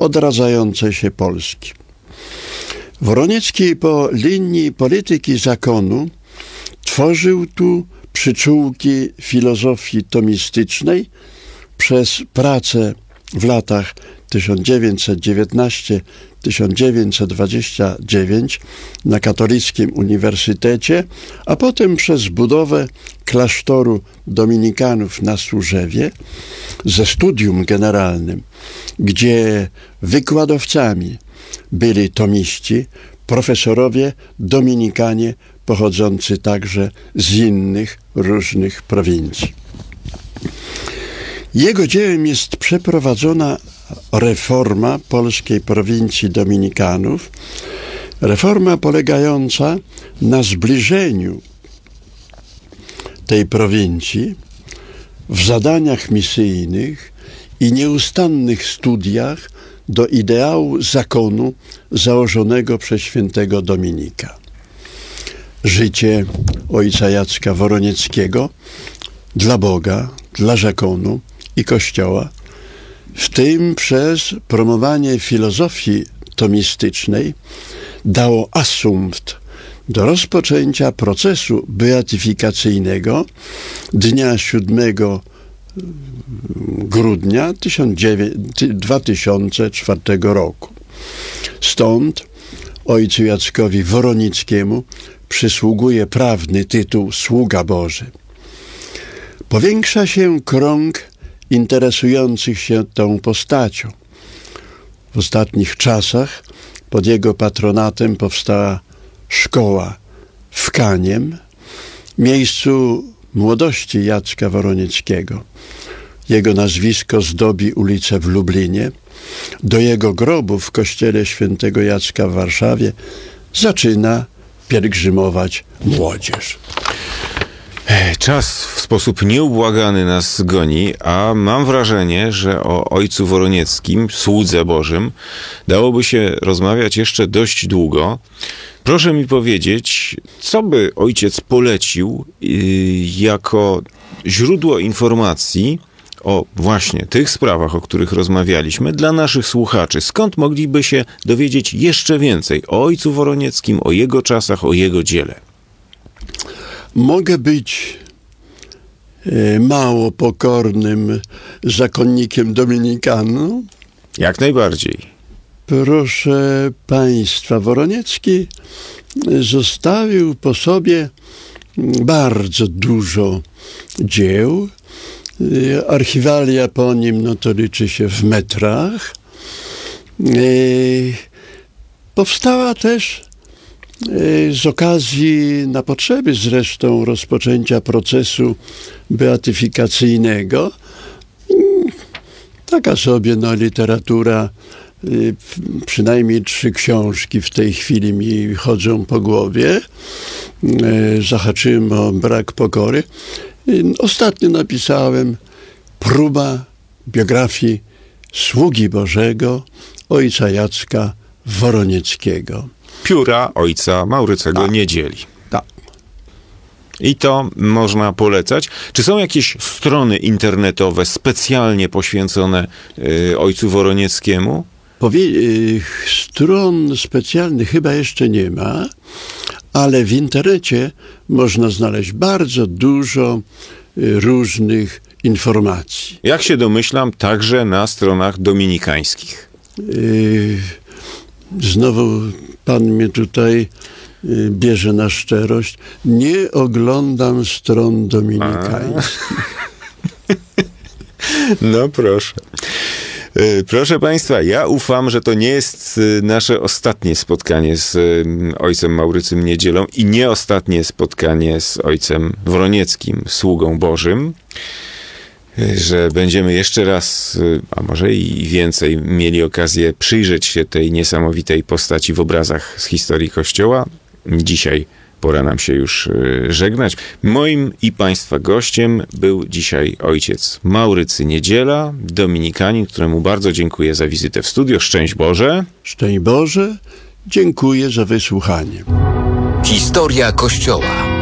odradzającej się Polski. Woroniecki po linii polityki zakonu tworzył tu przyczółki filozofii tomistycznej. Przez pracę w latach 1919-1929 na Katolickim Uniwersytecie, a potem przez budowę klasztoru dominikanów na Służewie ze studium generalnym, gdzie wykładowcami byli tomiści, profesorowie dominikanie pochodzący także z innych różnych prowincji. Jego dziełem jest przeprowadzona reforma polskiej prowincji dominikanów, reforma polegająca na zbliżeniu tej prowincji w zadaniach misyjnych i nieustannych studiach do ideału zakonu założonego przez świętego Dominika. Życie ojca Jacka Woronieckiego dla Boga, dla zakonu i Kościoła, w tym przez promowanie filozofii tomistycznej, dało asumpt do rozpoczęcia procesu beatyfikacyjnego dnia 7 grudnia 2004 roku. Stąd ojcu Jackowi Woronickiemu przysługuje prawny tytuł Sługa Boży. Powiększa się krąg interesujących się tą postacią. W ostatnich czasach pod jego patronatem powstała szkoła w Kaniem, miejscu młodości Jacka Woronieckiego. Jego nazwisko zdobi ulicę w Lublinie. Do jego grobu w kościele świętego Jacka w Warszawie zaczyna pielgrzymować młodzież. Czas w sposób nieubłagany nas goni, a mam wrażenie, że o ojcu Woronieckim, słudze Bożym, dałoby się rozmawiać jeszcze dość długo. Proszę mi powiedzieć, co by ojciec polecił jako źródło informacji o właśnie tych sprawach, o których rozmawialiśmy, dla naszych słuchaczy. Skąd mogliby się dowiedzieć jeszcze więcej o ojcu Woronieckim, o jego czasach, o jego dziele? Mogę być mało pokornym zakonnikiem dominikanom? Jak najbardziej. Proszę Państwa, Woroniecki zostawił po sobie bardzo dużo dzieł. Archiwalia po nim, to liczy się w metrach. Powstała też z okazji, na potrzeby zresztą rozpoczęcia procesu beatyfikacyjnego, taka sobie literatura, przynajmniej 3 książki w tej chwili mi chodzą po głowie. Zahaczyłem o brak pokory. Ostatnio napisałem próba biografii sługi Bożego, ojca Jacka Woronieckiego. Pióra ojca Maurycego Niedzieli. Tak. I to można polecać. Czy są jakieś strony internetowe specjalnie poświęcone ojcu Woronieckiemu? Stron specjalnych chyba jeszcze nie ma, ale w internecie można znaleźć bardzo dużo różnych informacji. Jak się domyślam, także na stronach dominikańskich. Znowu pan mnie tutaj bierze na szczerość. Nie oglądam stron dominikańskich. No proszę. Proszę Państwa, ja ufam, że to nie jest nasze ostatnie spotkanie z ojcem Maurycym Niedzielą i nie ostatnie spotkanie z ojcem Woronieckim, sługą Bożym, że będziemy jeszcze raz, a może i więcej, mieli okazję przyjrzeć się tej niesamowitej postaci w obrazach z historii Kościoła. Dzisiaj pora nam się już żegnać. Moim i Państwa gościem był dzisiaj ojciec Maurycy Niedziela, dominikanin, któremu bardzo dziękuję za wizytę w studio. Szczęść Boże. Szczęść Boże. Dziękuję za wysłuchanie. Historia Kościoła.